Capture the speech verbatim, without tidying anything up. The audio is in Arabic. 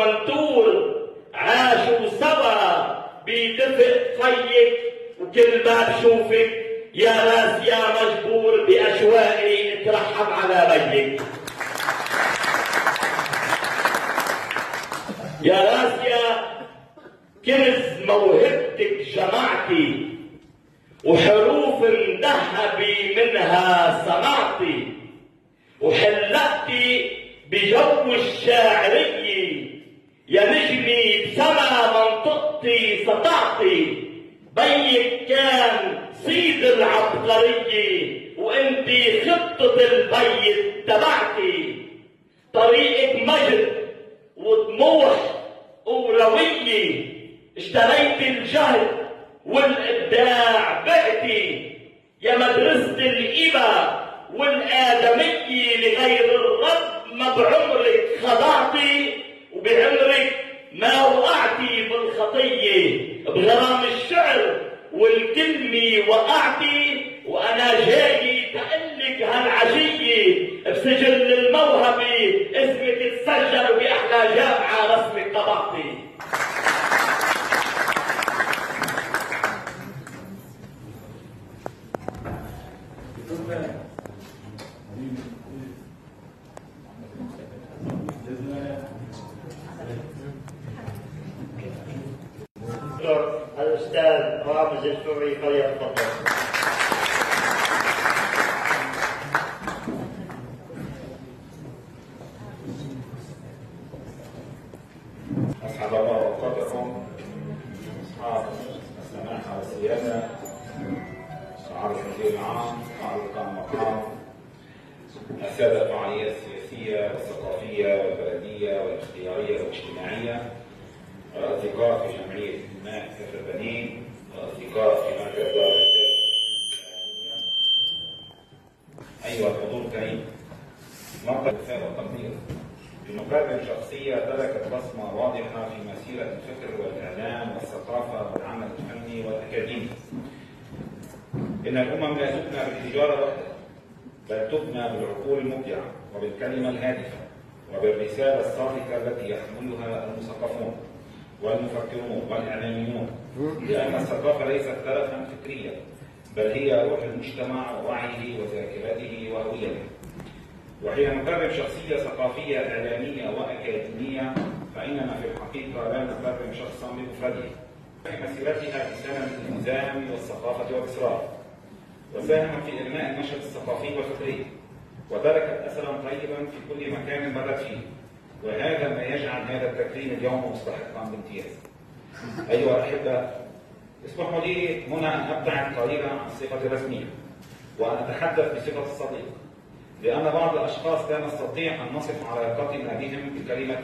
ومنتور عاشوا سوا بدفء فيك، وكل ما بشوفك يا راسيا مجبور بأشواقي اترحم على بيك. يا راسيا كنز موهبتك جمعتي، وحروف مذهبي منها صنعتي، وحلقتي بجو الشاعرية، يا نجمي بسما منطقتي سطعتي. بيك كان صيد العبقرية، وانتي خطة البيت تبعتي. طريقك مجد وطموح وروية، اشتريت الجهد والإبداع بعتي. يا مدرسة الإبا والآدمية لغير الرب، ما بعمرك خضعتي وبعمرك ما وقعتي بالخطية. بغرام الشعر والكلمة وقعتي، وأنا جاي تقلك هالعشية بسجل الموهبة اسمك تسجل بأحلى جامعة رسمك طبعتي. الأستاذ رامز السوري فليتفضل. أسعد الله أوقاتكم أصحاب السماحة والسيادة، سعادة المدير العام، معالي المقام، السادة الفعاليات السياسية والثقافية والبلدية والاختيارية والاجتماعية، الأصدقاء في جمعية ماء كفر بنين، الأصدقاء في مركز دار الإرشاد. أيها الحضور الكريم، نقطة الوفاء والتقدير. بمقابل شخصية تركت بصمة واضحة في مسيرة الفكر والإعلام والثقافة والعمل الفني والأكاديمي. إن الأمم لا تبنى بالحجارة وحدها، بل تبنى بالعقول المبدعة وبالكلمة الهادفة وبالرسالة الصادقة التي يحملها المثقفون والمفكرون والإعلاميون. لأن الثقافة ليست تلفا فكريا، بل هي روح المجتمع ووعيه وذاكرته وهويته. وحين نكرم شخصية ثقافية إعلامية وأكاديمية، فإننا في الحقيقة لا نكرم شخصا بمفرده. في مسيرتها بسنة الالتزام والثقافة والإصرار، وساهم في إبناء النشاط الثقافي والفكري، وتركت أثرا طيبا في كل مكان مرت فيه، وهذا ما يجعل هذا التكريم اليوم مستحقا بامتياز. أيها الأحبة، اسمحوا لي هنا أن أبتعد قليلا عن الصفة الرسمية وأن أتحدث بصفة الصديق، لأن بعض الأشخاص لا نستطيع أن نصف علاقتنا بهم بكلمة